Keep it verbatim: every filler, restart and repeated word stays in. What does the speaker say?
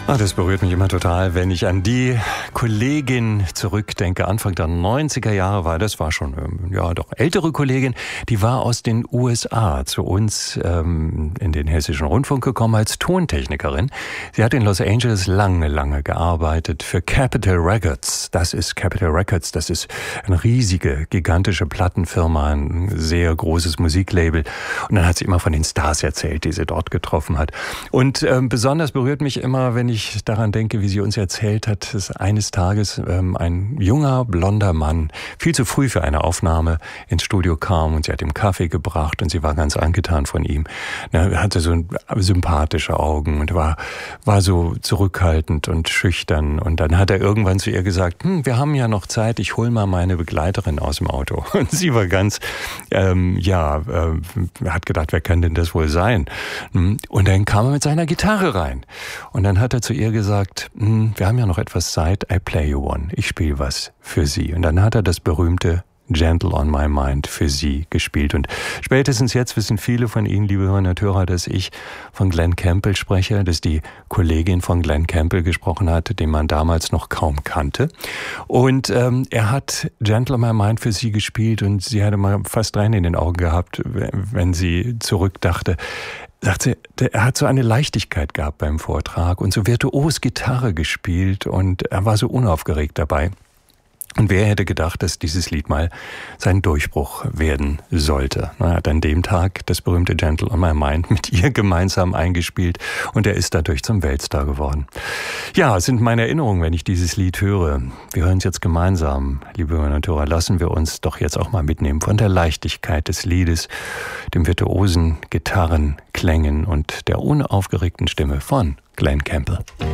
Ah, das berührt mich immer total, wenn ich an die Kollegin zurückdenke. Anfang der neunziger Jahre war das, war schon ja doch ältere Kollegin, die war aus den U S A zu uns ähm, in den Hessischen Rundfunk gekommen als Tontechnikerin. Sie hat in Los Angeles lange, lange gearbeitet für Capitol Records. Das ist Capitol Records, das ist eine riesige, gigantische Plattenfirma, ein sehr großes Musiklabel. Und dann hat sie immer von den Stars erzählt, die sie dort getroffen hat. Und ähm, besonders berührt mich immer, wenn ich ich daran denke, wie sie uns erzählt hat, dass eines Tages ähm, ein junger, blonder Mann viel zu früh für eine Aufnahme ins Studio kam und sie hat ihm Kaffee gebracht und sie war ganz angetan von ihm. Er hatte so sympathische Augen und war, war so zurückhaltend und schüchtern. Und dann hat er irgendwann zu ihr gesagt, hm, wir haben ja noch Zeit, ich hol mal meine Begleiterin aus dem Auto. Und sie war ganz, ähm, ja, äh, hat gedacht, wer kann denn das wohl sein? Und dann kam er mit seiner Gitarre rein. Und dann hat er zu ihr gesagt, wir haben ja noch etwas Zeit, I play you one. Ich spiele was für Sie. Und dann hat er das berühmte Gentle on My Mind für Sie gespielt. Und spätestens jetzt wissen viele von Ihnen, liebe Hörerinnen und Hörer, dass ich von Glen Campbell spreche, dass die Kollegin von Glen Campbell gesprochen hatte, den man damals noch kaum kannte. Und ähm, er hat Gentle on My Mind für Sie gespielt und sie hatte mal fast Tränen in den Augen gehabt, wenn sie zurückdachte. Sagte, er hat so eine Leichtigkeit gehabt beim Vortrag und so virtuos Gitarre gespielt und er war so unaufgeregt dabei. Und wer hätte gedacht, dass dieses Lied mal sein Durchbruch werden sollte? Er hat an dem Tag das berühmte Gentle on My Mind mit ihr gemeinsam eingespielt und er ist dadurch zum Weltstar geworden. Ja, es sind meine Erinnerungen, wenn ich dieses Lied höre. Wir hören es jetzt gemeinsam, liebe Hörerinnen und Hörer. Lassen wir uns doch jetzt auch mal mitnehmen von der Leichtigkeit des Liedes, dem virtuosen Gitarrenklängen und der unaufgeregten Stimme von Glen Campbell.